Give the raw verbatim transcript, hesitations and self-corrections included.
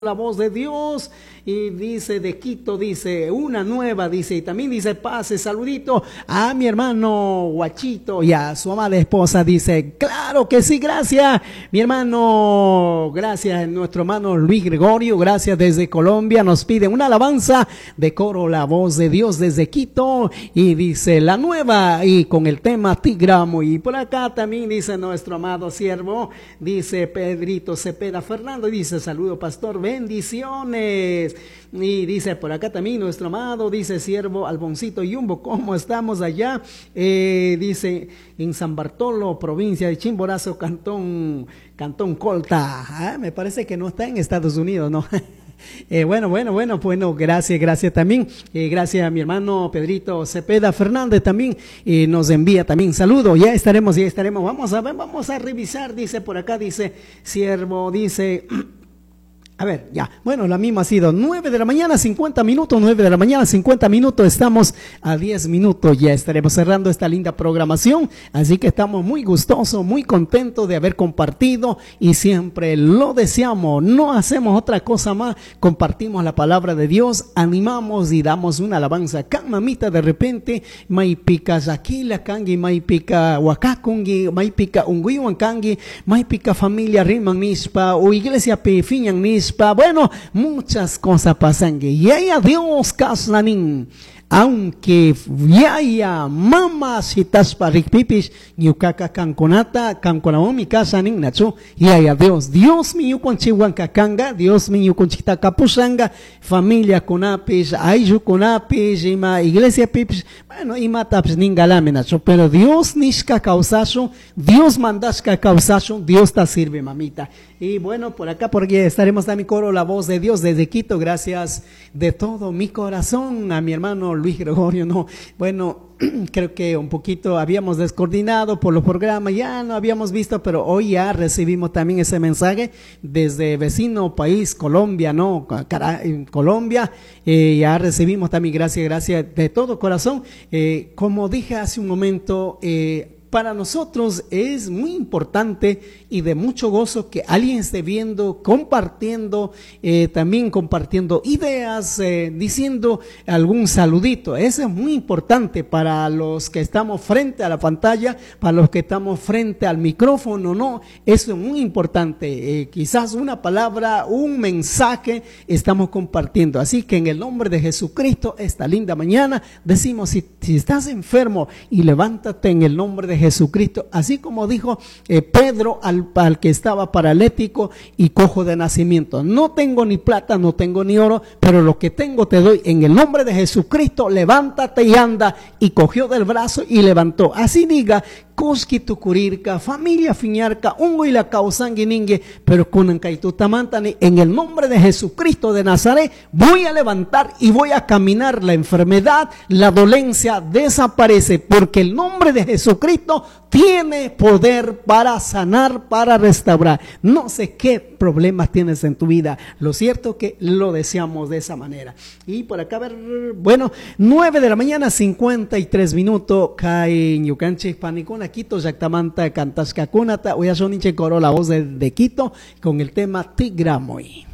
La voz de Dios, y dice de Quito, dice una nueva, dice, y también dice pase, saludito a mi hermano Guachito y a su amada esposa, dice, claro que sí, gracias, mi hermano, gracias, nuestro hermano Luis Gregorio, gracias desde Colombia, nos pide una alabanza de coro La Voz de Dios desde Quito, y dice la nueva, y con el tema Tigramo, y por acá también dice nuestro amado siervo, dice Pedrito Cepeda Fernando, dice, saludo pastor, bendiciones. Y dice por acá también nuestro amado, dice siervo Alboncito Yumbo, ¿cómo estamos allá? Eh, dice en San Bartolo, provincia de Chimborazo, cantón, cantón Colta. Ah, me parece que no está en Estados Unidos, ¿no? Eh, bueno, bueno, bueno, bueno, gracias, gracias también, eh, gracias a mi hermano Pedrito Cepeda Fernández también, eh, nos envía también saludo, ya estaremos, ya estaremos, vamos a ver, vamos a revisar, dice por acá, dice siervo, dice... A ver, ya, bueno, la misma ha sido nueve de la mañana, cincuenta minutos, nueve de la mañana, cincuenta minutos, estamos a diez minutos, ya estaremos cerrando esta linda programación, así que estamos muy gustosos, muy contentos de haber compartido y siempre lo deseamos, no hacemos otra cosa más, compartimos la palabra de Dios, animamos y damos una alabanza, can mamita de repente, maipika Yakila kangi, maipika wakakungi, maipika unguiwan kangi, maipika familia riman nispa, o iglesia pefiñan nispa, bueno, muchas cosas pasan. Y a Dios caslanin. Aunque yaya mama sitas parikpipis yukaka kankonata kankonaomi casa nin nacho yaya Dios Dios mío con chihuancacanga Dios mío con chitacapusanga familia conapis ayu conapis ima iglesia pipis bueno ima taps ningalame nacho pero Dios nishka causaso Dios mandasca causaso Dios te sirve mamita. Y bueno, por acá porque estaremos a mi coro La Voz de Dios desde Quito, gracias de todo mi corazón a mi hermano Luis Gregorio, no, bueno, creo que un poquito habíamos descoordinado por los programas, ya no habíamos visto, pero hoy ya recibimos también ese mensaje desde vecino país, Colombia, no, Colombia, eh, ya recibimos también, gracias, gracias de todo corazón, eh, como dije hace un momento, eh, para nosotros es muy importante y de mucho gozo que alguien esté viendo, compartiendo, eh, también compartiendo ideas, eh, diciendo algún saludito. Eso es muy importante para los que estamos frente a la pantalla, para los que estamos frente al micrófono, ¿no? Eso es muy importante. Eh, quizás una palabra, un mensaje estamos compartiendo. Así que en el nombre de Jesucristo, esta linda mañana, decimos, si, si estás enfermo y levántate en el nombre de Jesucristo, así como dijo eh, Pedro al, al que estaba paralítico y cojo de nacimiento, no tengo ni plata, no tengo ni oro, pero lo que tengo te doy en el nombre de Jesucristo, levántate y anda, y cogió del brazo y levantó, así diga, Koski tukurirka, familia fiñarca, ungo y la causanguiningue, pero kunankaitutamantani, en el nombre de Jesucristo de Nazaret, voy a levantar y voy a caminar, la enfermedad, la dolencia desaparece, porque el nombre de Jesucristo tiene poder para sanar, para restaurar. No sé qué problemas tienes en tu vida, lo cierto que lo deseamos de esa manera. Y por acá, ver, bueno, nueve de la mañana, cincuenta y tres minutos, Kai Ñucanche Panicuna, Quito, Yactamanta, Cantascacunata, Uyasoniche Coro, La Voz de, de Quito, con el tema Tigramoy.